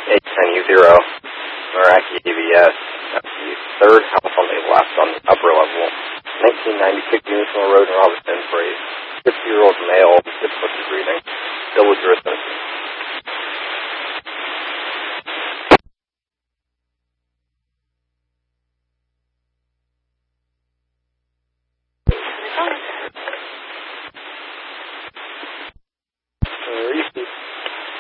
810U0, Meraki AVS. That's the third house on the left on the upper level. 1996 Municipal Road in Robertson for a 50-year-old male with difficulty breathing. Still with resistance.